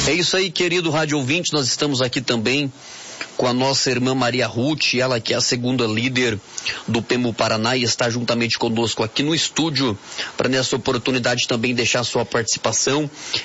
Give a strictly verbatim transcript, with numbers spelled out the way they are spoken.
É isso aí, querido rádio ouvinte, nós estamos aqui também com a nossa irmã Maria Ruth, ela que é a segunda líder do PEMU Paraná e está juntamente conosco aqui no estúdio para nessa oportunidade também deixar sua participação.